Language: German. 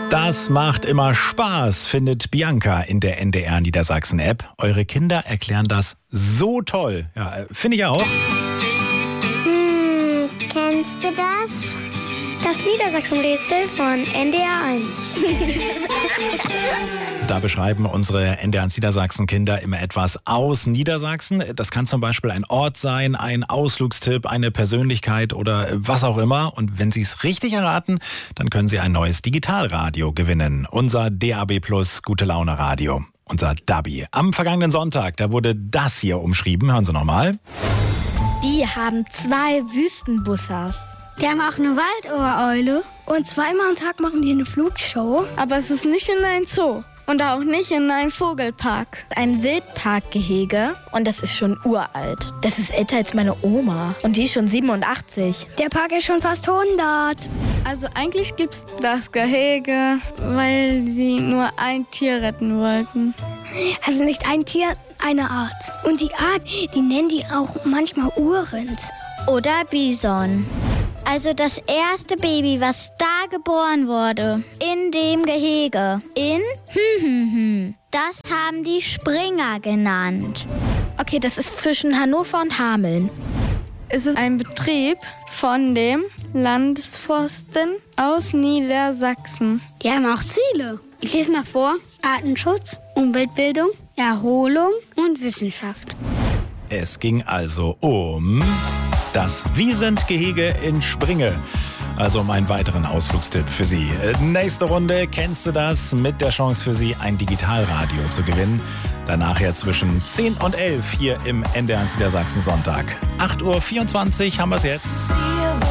Das macht immer Spaß, findet Bianca in der NDR Niedersachsen-App. Eure Kinder erklären das so toll. Ja, finde ich auch. Kennst du das? Das Niedersachsen-Rätsel von NDR 1. Da beschreiben unsere NDR 1 Niedersachsen-Kinder immer etwas aus Niedersachsen. Das kann zum Beispiel ein Ort sein, ein Ausflugstipp, eine Persönlichkeit oder was auch immer. Und wenn Sie es richtig erraten, dann können Sie ein neues Digitalradio gewinnen. Unser DAB+ Gute-Laune-Radio. Unser Dabi. Am vergangenen Sonntag, da wurde das hier umschrieben. Hören Sie nochmal. Die haben 2 Wüstenbussers. Die haben auch eine Waldohreule. Und zweimal am Tag machen die eine Flugshow. Aber es ist nicht in ein Zoo. Und auch nicht in einen Vogelpark. Ein Wildparkgehege und das ist schon uralt. Das ist älter als meine Oma und die ist schon 87. Der Park ist schon fast 100. Also eigentlich gibt's das Gehege, weil sie nur ein Tier retten wollten. Also nicht ein Tier, eine Art. Und die Art, die nennen die auch manchmal Urrind. Oder Bison. Also das erste Baby, was da geboren wurde, in dem Gehege, das haben die Springer genannt. Okay, das ist zwischen Hannover und Hameln. Es ist ein Betrieb von dem Landesforsten aus Niedersachsen. Die haben auch Ziele. Ich lese mal vor. Artenschutz, Umweltbildung, Erholung und Wissenschaft. Es ging also um das Wiesentgehege in Springe. Also um einen weiteren Ausflugstipp für Sie. Nächste Runde, kennst du das? Mit der Chance für Sie, ein Digitalradio zu gewinnen. Danach ja zwischen 10 und 11 hier im NDR 1 Niedersachsen Sonntag. 8:24 Uhr haben wir es jetzt.